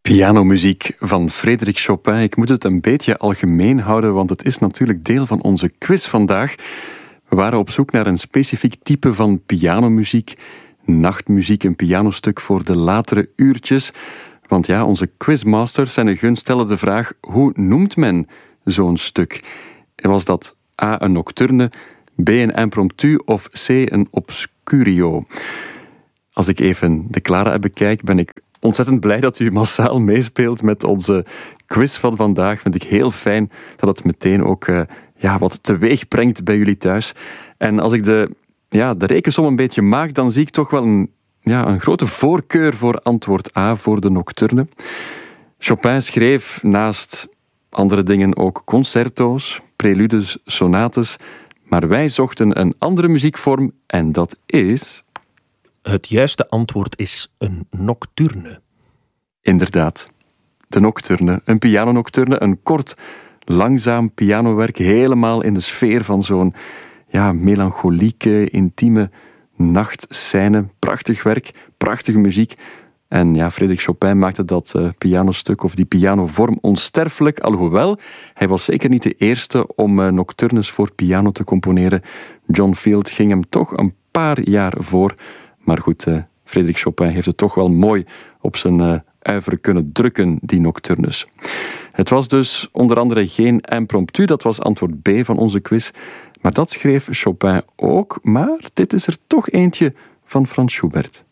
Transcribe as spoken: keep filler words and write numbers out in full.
Pianomuziek van Frédéric Chopin. Ik moet het een beetje algemeen houden, want het is natuurlijk deel van onze quiz vandaag. We waren op zoek naar een specifiek type van pianomuziek. Nachtmuziek, een pianostuk voor de latere uurtjes. Want ja, onze quizmasters en een gunst stellen de vraag: hoe noemt men zo'n stuk? Was dat A, een nocturne, B, een impromptu of C, een obscurio? Als ik even de Clara bekijk, ben ik ontzettend blij dat u massaal meespeelt met onze quiz van vandaag. Vind ik heel fijn dat het meteen ook uh, ja, wat teweeg brengt bij jullie thuis. En als ik de, ja, de rekensom een beetje maak, dan zie ik toch wel een, ja, een grote voorkeur voor antwoord A, voor de nocturne. Chopin schreef naast andere dingen ook concerto's, preludes, sonates. Maar wij zochten een andere muziekvorm en dat is... Het juiste antwoord is een nocturne. Inderdaad, de nocturne. Een pianonocturne, een kort, langzaam pianowerk, helemaal in de sfeer van zo'n ja, melancholieke, intieme nachtscène. Prachtig werk, prachtige muziek. En ja, Frédéric Chopin maakte dat uh, pianostuk of die pianovorm onsterfelijk, alhoewel hij was zeker niet de eerste om uh, nocturnes voor piano te componeren. John Field ging hem toch een paar jaar voor. Maar goed, uh, Frédéric Chopin heeft het toch wel mooi op zijn uh, uiveren kunnen drukken, die nocturnes. Het was dus onder andere geen impromptu, dat was antwoord B van onze quiz. Maar dat schreef Chopin ook, maar dit is er toch eentje van Franz Schubert.